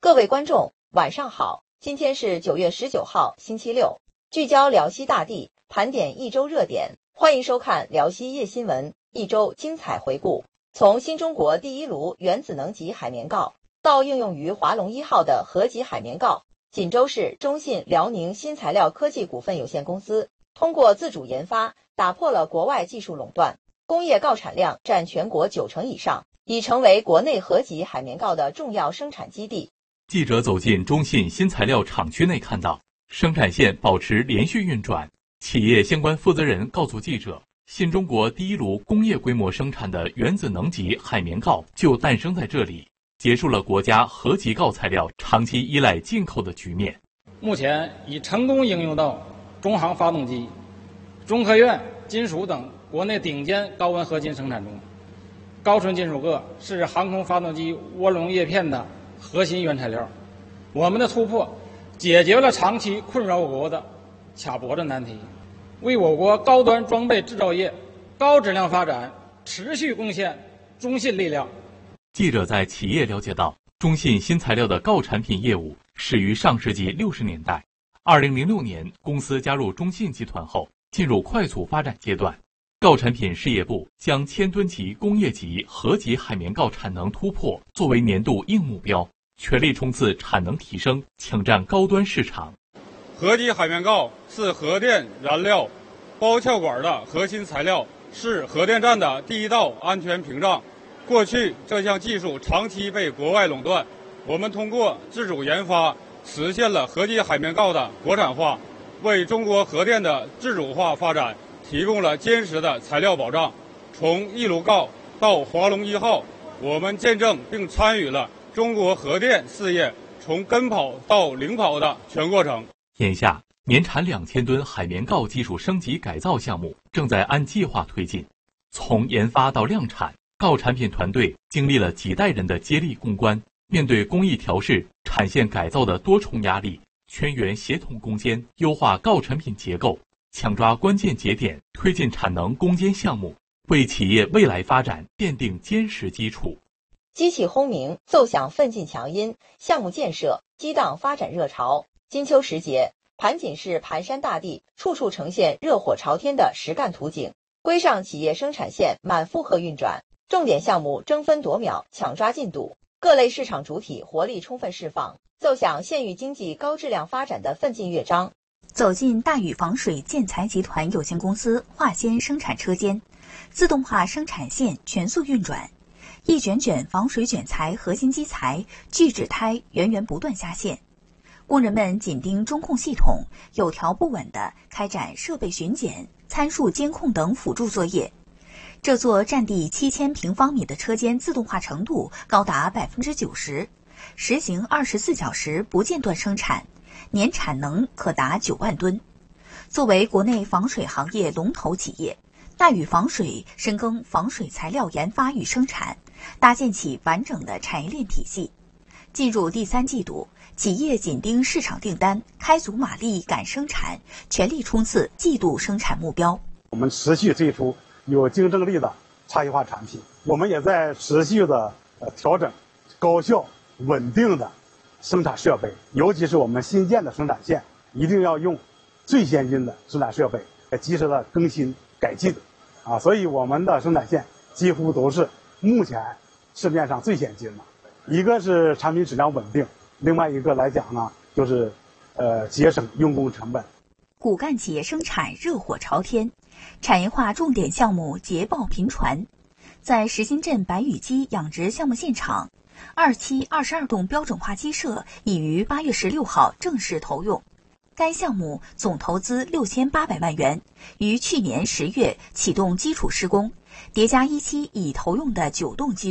各位观众，晚上好！今天是9月19号，星期六，聚焦辽西大地，盘点一周热点，欢迎收看辽西夜新闻一周精彩回顾。从新中国第一炉原子能级海绵锆到应用于华龙1号的核级海绵锆，锦州市中信辽宁新材料科技股份有限公司通过自主研发，打破了国外技术垄断，工业锆产量占全国90%以上，已成为国内核级海绵锆的重要生产基地。 记者走进中信新材料厂区内，看到生产线保持连续运转。企业相关负责人告诉记者，新中国第一炉工业规模生产的原子能级海绵锆就诞生在这里，结束了国家核级锆材料长期依赖进口的局面。 目前已成功应用到中航发动机、中科院金属等国内顶尖高温合金生产中。高纯金属铬是航空发动机涡轮叶片的核心原材料。我们的突破解决了长期困扰我国的卡脖子难题，为我国高端装备制造业高质量发展持续贡献中信力量。 记者在企业了解到，中信新材料的锆产品业务始于上世纪60年代。2006年，公司加入中信集团后，进入快速发展阶段。锆产品事业部将1000吨级工业级核级海绵锆产能突破作为年度硬目标，全力冲刺产能提升，抢占高端市场。 核级海绵锆是核电燃料包壳管的核心材料，是核电站的第一道安全屏障。过去这项技术长期被国外垄断，我们通过自主研发实现了核级海绵锆的国产化，为中国核电的自主化发展提供了坚实的材料保障。从一炉锆到华龙1号，我们见证并参与了中国核电事业从跟跑到领跑的全过程。 眼下，年产2000吨海绵锆技术升级改造项目正在按计划推进。从研发到量产，锆产品团队经历了几代人的接力攻关，面对工艺调试、产线改造的多重压力，全员协同攻坚，优化锆产品结构，抢抓关键节点，推进产能攻坚项目，为企业未来发展奠定坚实基础。 机器轰鸣，奏响奋进强音，项目建设激荡发展热潮。金秋时节，盘锦市盘山大地处处呈现热火朝天的实干图景，规上企业生产线满负荷运转，重点项目争分夺秒抢抓进度，各类市场主体活力充分释放，奏响县域经济高质量发展的奋进乐章。 走进大禹防水建材集团有限公司化纤生产车间，自动化生产线全速运转，一卷卷防水卷材核心基材聚酯胎源源不断下线，工人们紧盯中控系统，有条不紊地开展设备巡检、参数监控等辅助作业。这座占地7000平方米的车间自动化程度高达90%，实行24小时不间断生产，年产能可达9万吨。作为国内防水行业龙头企业，大禹防水深耕防水材料研发与生产，搭建起完整的产业链体系。进入第3季度，企业紧盯市场订单，开足马力赶生产，全力冲刺季度生产目标。 我们持续推出有竞争力的差异化产品，我们也在持续的调整高效稳定的生产设备，尤其是我们新建的生产线，一定要用最先进的生产设备，及时的更新改进所以我们的生产线几乎都是目前市面上最先进的。一个是产品质量稳定，另外一个来讲呢，就是节省用工成本。 骨干企业生产热火朝天，产业化重点项目捷报频传。在石新镇白羽鸡养殖项目现场，2期22栋标准化鸡舍已于8月16号正式投用。该项目总投资6800万元，于去年10月启动基础施工，叠加1期已投用的9栋鸡